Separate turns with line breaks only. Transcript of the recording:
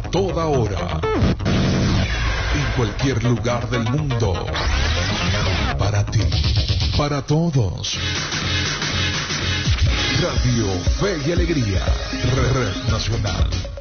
toda hora, en cualquier lugar del mundo. Para ti, para todos. Radio Fe y Alegría, Red Nacional.